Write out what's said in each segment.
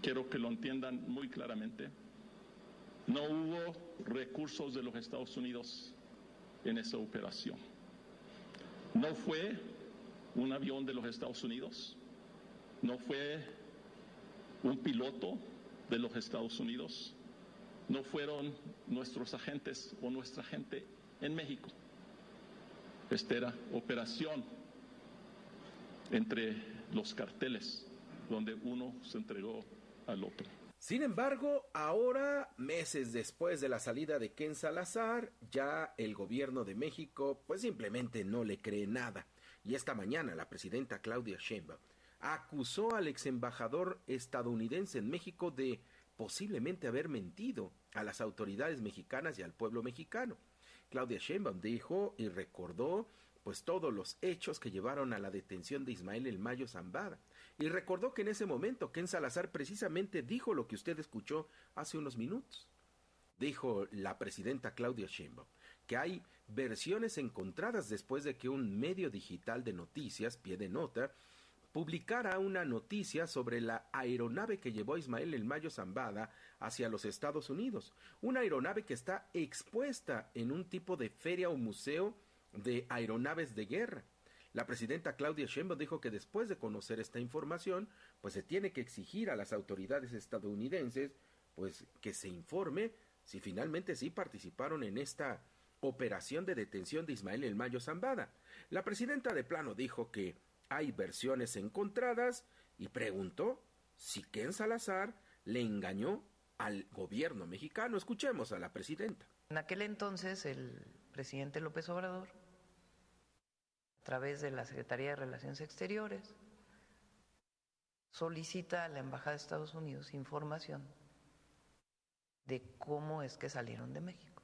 quiero que lo entiendan muy claramente, no hubo recursos de los Estados Unidos en esa operación. No fue un avión de los Estados Unidos, no fue un piloto de los Estados Unidos, no fueron nuestros agentes o nuestra gente en México. Esta era operación entre los carteles, donde uno se entregó al otro. Sin embargo, ahora, meses después de la salida de Ken Salazar, ya el gobierno de México pues simplemente no le cree nada. Y esta mañana la presidenta Claudia Sheinbaum acusó al exembajador estadounidense en México de posiblemente haber mentido a las autoridades mexicanas y al pueblo mexicano. Claudia Sheinbaum dijo y recordó pues todos los hechos que llevaron a la detención de Ismael El Mayo Zambada. Y recordó que en ese momento Ken Salazar precisamente dijo lo que usted escuchó hace unos minutos. Dijo la presidenta Claudia Sheinbaum que hay versiones encontradas después de que un medio digital de noticias, Pie de Nota, publicara una noticia sobre la aeronave que llevó a Ismael El Mayo Zambada hacia los Estados Unidos. Una aeronave que está expuesta en un tipo de feria o museo de aeronaves de guerra. La presidenta Claudia Sheinbaum dijo que después de conocer esta información, pues se tiene que exigir a las autoridades estadounidenses pues que se informe si finalmente sí participaron en esta operación de detención de Ismael El Mayo Zambada. La presidenta de plano dijo que hay versiones encontradas y preguntó si Ken Salazar le engañó al gobierno mexicano. Escuchemos a la presidenta. En aquel entonces el presidente López Obrador, a través de la Secretaría de Relaciones Exteriores, solicita a la Embajada de Estados Unidos información de cómo es que salieron de México.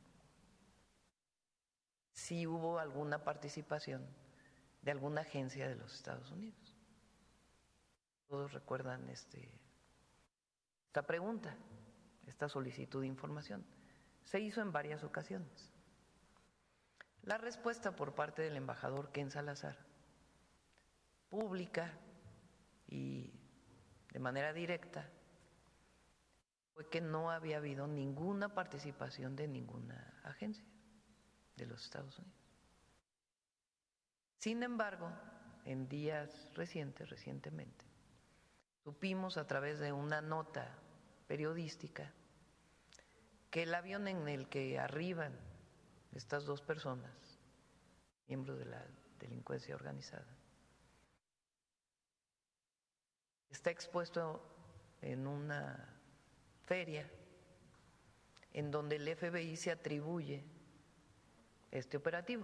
Si hubo alguna participación de alguna agencia de los Estados Unidos. Todos recuerdan esta pregunta, esta solicitud de información. Se hizo en varias ocasiones. La respuesta por parte del embajador Ken Salazar, pública y de manera directa, fue que no había habido ninguna participación de ninguna agencia de los Estados Unidos. Sin embargo, en días recientemente, supimos a través de una nota periodística que el avión en el que arriban estas dos personas, miembros de la delincuencia organizada, está expuesto en una feria en donde el FBI se atribuye este operativo.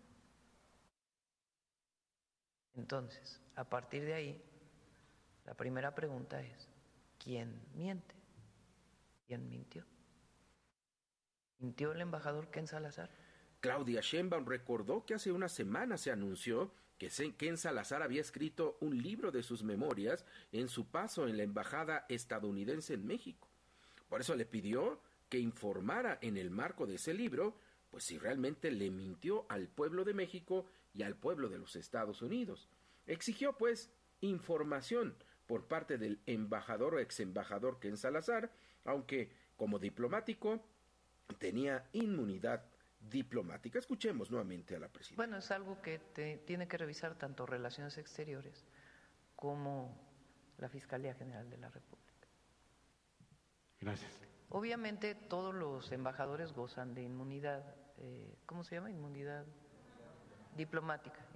Entonces, a partir de ahí, la primera pregunta es, ¿quién miente? ¿Quién mintió? ¿Mintió el embajador Ken Salazar? Claudia Sheinbaum recordó que hace una semana se anunció que Ken Salazar había escrito un libro de sus memorias en su paso en la embajada estadounidense en México. Por eso le pidió que informara en el marco de ese libro, pues si realmente le mintió al pueblo de México y al pueblo de los Estados Unidos. Exigió pues información por parte del embajador o exembajador Ken Salazar, aunque como diplomático tenía inmunidad diplomática. Escuchemos nuevamente a la presidenta. Bueno, es algo que tiene que revisar tanto Relaciones Exteriores como la Fiscalía General de la República. Gracias. Obviamente todos los embajadores gozan de inmunidad, ¿cómo se llama? Inmunidad diplomática,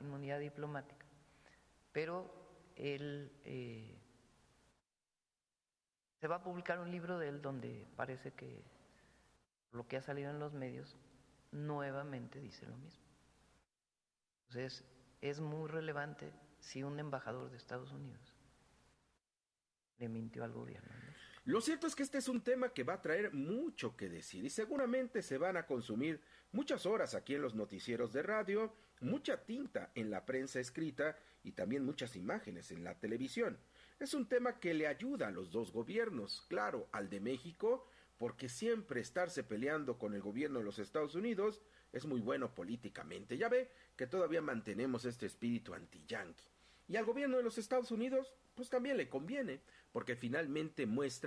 pero él se va a publicar un libro de él donde parece que lo que ha salido en los medios nuevamente dice lo mismo. Entonces es muy relevante si un embajador de Estados Unidos le mintió al gobierno, ¿no? Lo cierto es que este es un tema que va a traer mucho que decir y seguramente se van a consumir muchas horas aquí en los noticieros de radio, mucha tinta en la prensa escrita y también muchas imágenes en la televisión. Es un tema que le ayuda a los dos gobiernos, claro, al de México, porque siempre estarse peleando con el gobierno de los Estados Unidos es muy bueno políticamente. Ya ve que todavía mantenemos este espíritu anti-yanqui. Y al gobierno de los Estados Unidos, pues también le conviene, porque finalmente muestra